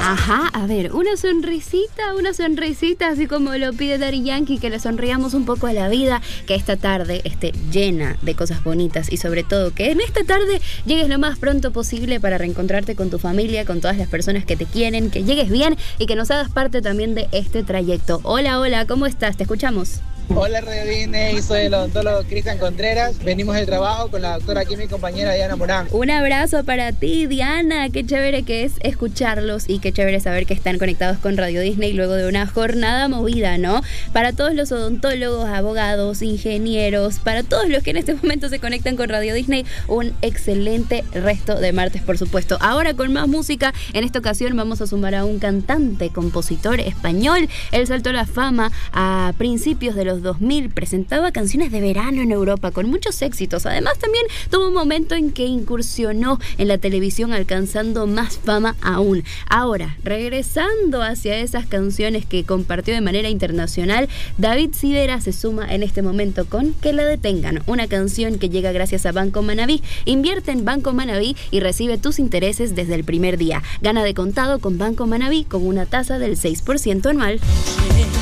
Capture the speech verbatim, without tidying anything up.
Ajá, a ver, una sonrisita, una sonrisita, así como lo pide Daddy Yankee, que le sonriamos un poco a la vida, que esta tarde esté llena de cosas bonitas y sobre todo que en esta tarde llegues lo más pronto posible para reencontrarte con tu familia, con todas las personas que te quieren, que llegues bien y que nos hagas parte también de este trayecto. Hola, hola, ¿cómo estás? Te escuchamos. Hola Radio Disney, soy el odontólogo Cristian Contreras. Venimos del trabajo con la doctora aquí, mi compañera Diana Morán. Un abrazo para ti, Diana. Qué chévere que es escucharlos y qué chévere saber que están conectados con Radio Disney luego de una jornada movida, ¿no? Para todos los odontólogos, abogados, ingenieros, para todos los que en este momento se conectan con Radio Disney, un excelente resto de martes, por supuesto. Ahora con más música, en esta ocasión vamos a sumar a un cantante, compositor español. Él saltó a la fama a principios de los dos mil, presentaba canciones de verano en Europa con muchos éxitos. Además también tuvo un momento en que incursionó en la televisión alcanzando más fama aún. Ahora, regresando hacia esas canciones que compartió de manera internacional, David Sivera se suma en este momento con Que la detengan, una canción que llega gracias a Banco Manaví. Invierte en Banco Manaví y recibe tus intereses desde el primer día. Gana de contado con Banco Manaví con una tasa del seis por ciento anual.